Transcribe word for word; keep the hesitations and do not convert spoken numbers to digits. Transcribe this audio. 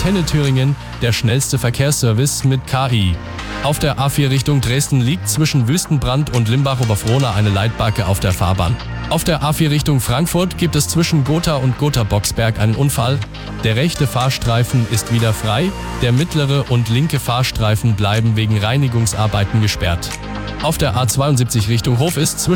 Antenne-Thüringen, der schnellste Verkehrsservice mit K I. Auf der A vier Richtung Dresden liegt zwischen Wüstenbrand und Limbach-Oberfrohna eine Leitbacke auf der Fahrbahn. Auf der A vier Richtung Frankfurt gibt es zwischen Gotha und Gotha-Boxberg einen Unfall. Der rechte Fahrstreifen ist wieder frei, der mittlere und linke Fahrstreifen bleiben wegen Reinigungsarbeiten gesperrt. Auf der A zweiundsiebzig Richtung Hof ist zwischen